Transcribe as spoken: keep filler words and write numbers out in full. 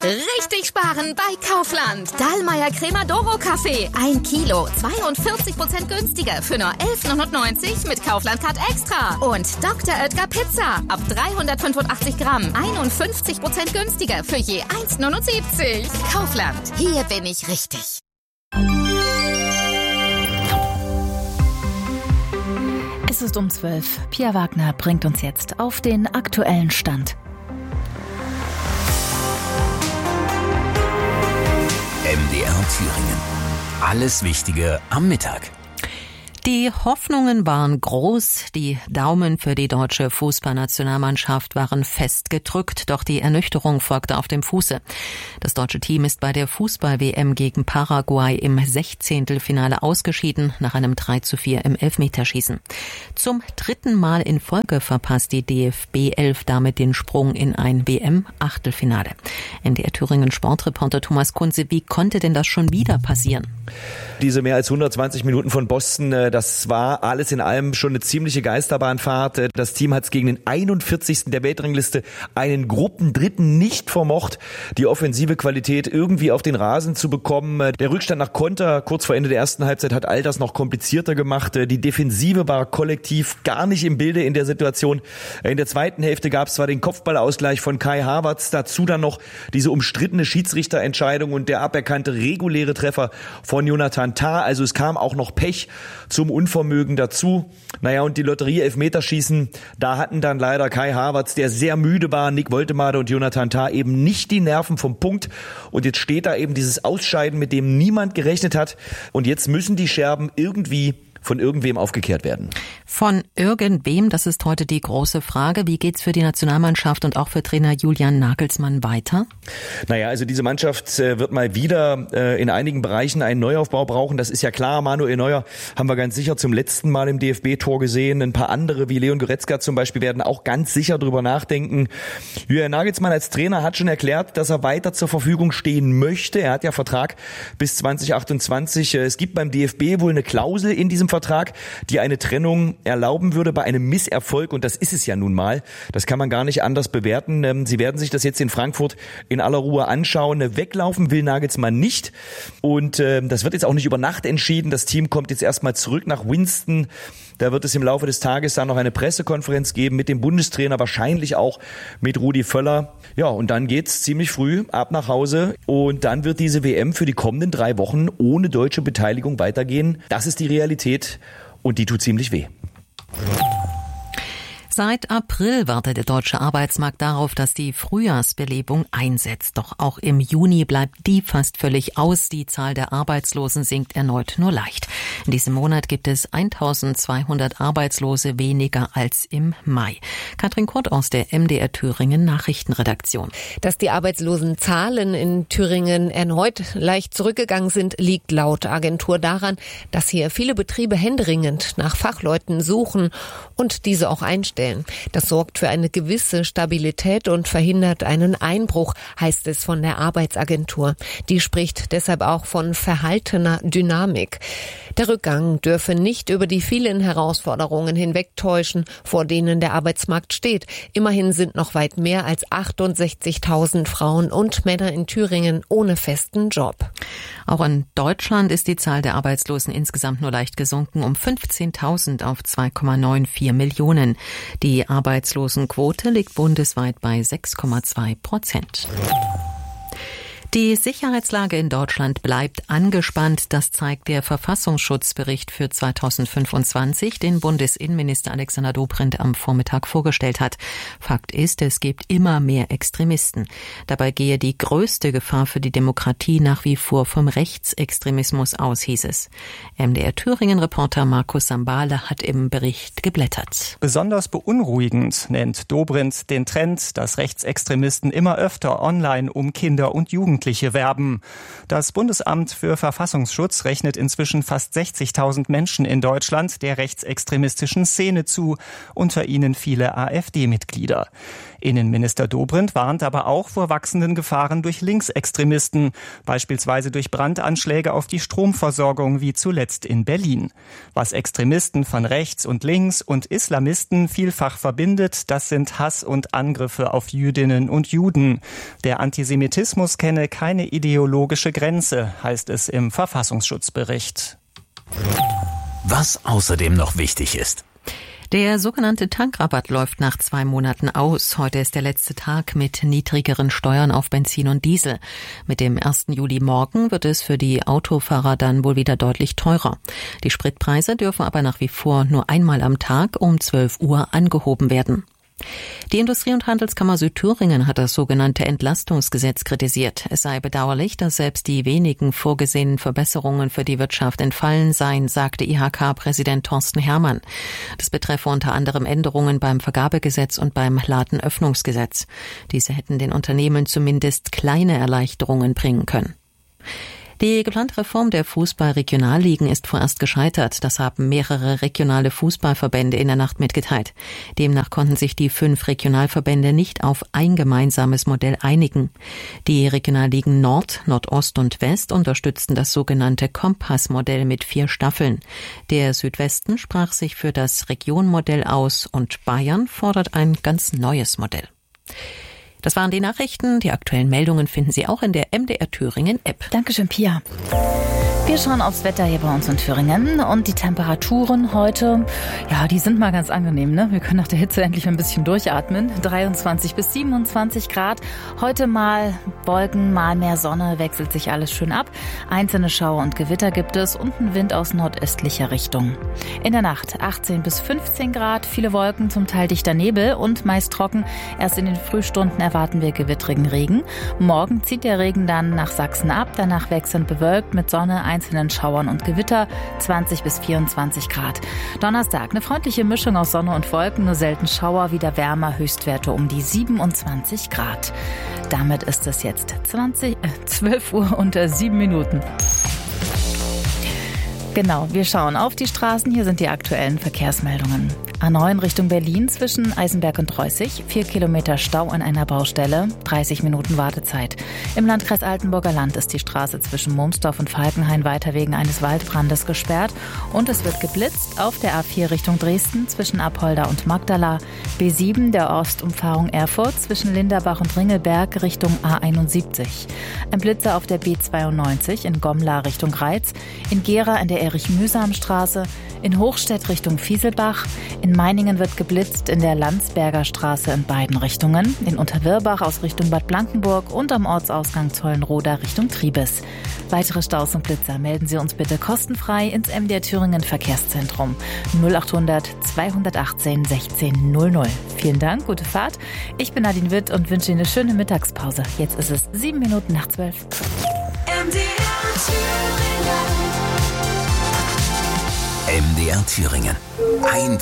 Richtig sparen bei Kaufland. Dallmayr Cremadoro Kaffee. Ein Kilo, zweiundvierzig Prozent günstiger für nur elf neunundneunzig mit Kaufland Card Extra. Und Doktor Oetker Pizza. Ab dreihundertfünfundachtzig Gramm. einundfünfzig Prozent günstiger für je eins neunundsiebzig. Kaufland. Hier bin ich richtig. Es ist um zwölf. Pia Wagner bringt uns jetzt auf den aktuellen Stand. M D R Thüringen. Alles Wichtige am Mittag. Die Hoffnungen waren groß, die Daumen für die deutsche Fußballnationalmannschaft waren fest gedrückt, doch die Ernüchterung folgte auf dem Fuße. Das deutsche Team ist bei der Fußball-W M gegen Paraguay im Sechzehntelfinale ausgeschieden, nach einem drei zu vier im Elfmeterschießen. Zum dritten Mal in Folge verpasst die D F B elf damit den Sprung in ein W M-Achtelfinale. N D R Thüringen Sportreporter Thomas Kunze, wie konnte denn das schon wieder passieren? Diese mehr als hundertzwanzig Minuten von Boston, das war alles in allem schon eine ziemliche Geisterbahnfahrt. Das Team hat es gegen den einundvierzigsten der Weltrangliste, einen Gruppendritten, nicht vermocht, die offensive Qualität irgendwie auf den Rasen zu bekommen. Der Rückstand nach Konter kurz vor Ende der ersten Halbzeit hat all das noch komplizierter gemacht. Die Defensive war kollektiv gar nicht im Bilde in der Situation. In der zweiten Hälfte gab es zwar den Kopfballausgleich von Kai Havertz, dazu dann noch diese umstrittene Schiedsrichterentscheidung und der aberkannte reguläre Treffer von Jonathan Tah. Also es kam auch noch Pech zum Unvermögen dazu. Naja, und die Lotterie-Elfmeterschießen, da hatten dann leider Kai Havertz, der sehr müde war, Nick Woltemade und Jonathan Tah eben nicht die Nerven vom Punkt. Und jetzt steht da eben dieses Ausscheiden, mit dem niemand gerechnet hat. Und jetzt müssen die Scherben irgendwie von irgendwem aufgekehrt werden. Von irgendwem, das ist heute die große Frage. Wie geht's für die Nationalmannschaft und auch für Trainer Julian Nagelsmann weiter? Naja, also diese Mannschaft wird mal wieder in einigen Bereichen einen Neuaufbau brauchen. Das ist ja klar. Manuel Neuer haben wir ganz sicher zum letzten Mal im D F B-Tor gesehen. Ein paar andere wie Leon Goretzka zum Beispiel werden auch ganz sicher drüber nachdenken. Julian Nagelsmann als Trainer hat schon erklärt, dass er weiter zur Verfügung stehen möchte. Er hat ja Vertrag bis zwanzig achtundzwanzig. Es gibt beim D F B wohl eine Klausel in diesem Vertrag, die eine Trennung erlauben würde bei einem Misserfolg, und das ist es ja nun mal. Das kann man gar nicht anders bewerten. Sie werden sich das jetzt in Frankfurt in aller Ruhe anschauen. Weglaufen will Nagelsmann nicht, und das wird jetzt auch nicht über Nacht entschieden. Das Team kommt jetzt erstmal zurück nach Winston. Da wird es im Laufe des Tages dann noch eine Pressekonferenz geben mit dem Bundestrainer, wahrscheinlich auch mit Rudi Völler. Ja, und dann geht's ziemlich früh ab nach Hause, und dann wird diese W M für die kommenden drei Wochen ohne deutsche Beteiligung weitergehen. Das ist die Realität, und die tut ziemlich weh. Seit April wartet der deutsche Arbeitsmarkt darauf, dass die Frühjahrsbelebung einsetzt. Doch auch im Juni bleibt die fast völlig aus. Die Zahl der Arbeitslosen sinkt erneut nur leicht. In diesem Monat gibt es eintausendzweihundert Arbeitslose weniger als im Mai. Katrin Kurt aus der M D R Thüringen Nachrichtenredaktion. Dass die Arbeitslosenzahlen in Thüringen erneut leicht zurückgegangen sind, liegt laut Agentur daran, dass hier viele Betriebe händeringend nach Fachleuten suchen und diese auch einstellen. Das sorgt für eine gewisse Stabilität und verhindert einen Einbruch, heißt es von der Arbeitsagentur. Die spricht deshalb auch von verhaltener Dynamik. Der Rückgang dürfe nicht über die vielen Herausforderungen hinwegtäuschen, vor denen der Arbeitsmarkt steht. Immerhin sind noch weit mehr als achtundsechzigtausend Frauen und Männer in Thüringen ohne festen Job. Auch in Deutschland ist die Zahl der Arbeitslosen insgesamt nur leicht gesunken, um fünfzehntausend auf zwei Komma vierundneunzig Millionen. Die Arbeitslosenquote liegt bundesweit bei sechs Komma zwei Prozent. Die Sicherheitslage in Deutschland bleibt angespannt. Das zeigt der Verfassungsschutzbericht für zweitausendfünfundzwanzig, den Bundesinnenminister Alexander Dobrindt am Vormittag vorgestellt hat. Fakt ist, es gibt immer mehr Extremisten. Dabei gehe die größte Gefahr für die Demokratie nach wie vor vom Rechtsextremismus aus, hieß es. M D R Thüringen-Reporter Markus Sambale hat im Bericht geblättert. Besonders beunruhigend nennt Dobrindt den Trend, dass Rechtsextremisten immer öfter online um Kinder und Jugendliche werben. Das Bundesamt für Verfassungsschutz rechnet inzwischen fast sechzigtausend Menschen in Deutschland der rechtsextremistischen Szene zu, unter ihnen viele AfD-Mitglieder. Innenminister Dobrindt warnt aber auch vor wachsenden Gefahren durch Linksextremisten, beispielsweise durch Brandanschläge auf die Stromversorgung wie zuletzt in Berlin. Was Extremisten von rechts und links und Islamisten vielfach verbindet, das sind Hass und Angriffe auf Jüdinnen und Juden. Der Antisemitismus kenne keine ideologische Grenze, heißt es im Verfassungsschutzbericht. Was außerdem noch wichtig ist. Der sogenannte Tankrabatt läuft nach zwei Monaten aus. Heute ist der letzte Tag mit niedrigeren Steuern auf Benzin und Diesel. Mit dem ersten Juli morgen wird es für die Autofahrer dann wohl wieder deutlich teurer. Die Spritpreise dürfen aber nach wie vor nur einmal am Tag um zwölf Uhr angehoben werden. Die Industrie- und Handelskammer Südthüringen hat das sogenannte Entlastungsgesetz kritisiert. Es sei bedauerlich, dass selbst die wenigen vorgesehenen Verbesserungen für die Wirtschaft entfallen seien, sagte I H K-Präsident Thorsten Herrmann. Das betreffe unter anderem Änderungen beim Vergabegesetz und beim Ladenöffnungsgesetz. Diese hätten den Unternehmen zumindest kleine Erleichterungen bringen können. Die geplante Reform der Fußball-Regionalligen ist vorerst gescheitert. Das haben mehrere regionale Fußballverbände in der Nacht mitgeteilt. Demnach konnten sich die fünf Regionalverbände nicht auf ein gemeinsames Modell einigen. Die Regionalligen Nord, Nordost und West unterstützten das sogenannte Kompass-Modell mit vier Staffeln. Der Südwesten sprach sich für das Regionmodell aus und Bayern fordert ein ganz neues Modell. Das waren die Nachrichten. Die aktuellen Meldungen finden Sie auch in der M D R Thüringen App. Dankeschön, Pia. Wir schauen aufs Wetter hier bei uns in Thüringen und die Temperaturen heute, ja, die sind mal ganz angenehm, ne? Wir können nach der Hitze endlich ein bisschen durchatmen. dreiundzwanzig bis siebenundzwanzig Grad. Heute mal Wolken, mal mehr Sonne, wechselt sich alles schön ab. Einzelne Schauer und Gewitter gibt es und ein Wind aus nordöstlicher Richtung. In der Nacht achtzehn bis fünfzehn Grad, viele Wolken, zum Teil dichter Nebel und meist trocken. Erst in den Frühstunden erwarten wir gewittrigen Regen. Morgen zieht der Regen dann nach Sachsen ab, danach wechselnd bewölkt mit Sonne, einzelnen Schauern und Gewitter, zwanzig bis vierundzwanzig Grad. Donnerstag eine freundliche Mischung aus Sonne und Wolken, nur selten Schauer, wieder wärmer, Höchstwerte um die siebenundzwanzig Grad. Damit ist es jetzt zwanzig, äh, zwölf Uhr und äh, sieben Minuten. Genau, wir schauen auf die Straßen. Hier sind die aktuellen Verkehrsmeldungen. A neun Richtung Berlin zwischen Eisenberg und Reußig. Vier Kilometer Stau an einer Baustelle. dreißig Minuten Wartezeit. Im Landkreis Altenburger Land ist die Straße zwischen Mumsdorf und Falkenhain weiter wegen eines Waldbrandes gesperrt. Und es wird geblitzt auf der A vier Richtung Dresden zwischen Apolda und Magdala. B sieben der Ostumfahrung Erfurt zwischen Linderbach und Ringelberg Richtung A einundsiebzig. Ein Blitzer auf der B zweiundneunzig in Gomla Richtung Reiz. In Gera in der Erich-Mühsam-Straße, in Hochstedt Richtung Fieselbach, in Meiningen wird geblitzt in der Landsberger Straße in beiden Richtungen, in Unterwirbach aus Richtung Bad Blankenburg und am Ortsausgang Zollenroda Richtung Triebes. Weitere Staus und Blitzer melden Sie uns bitte kostenfrei ins M D R Thüringen Verkehrszentrum null achthundert zweihundertachtzehn sechzehn null null. Vielen Dank, gute Fahrt. Ich bin Nadine Witt und wünsche Ihnen eine schöne Mittagspause. Jetzt ist es sieben Minuten nach zwölf. M D R Thüringen. M D R Thüringen. Ein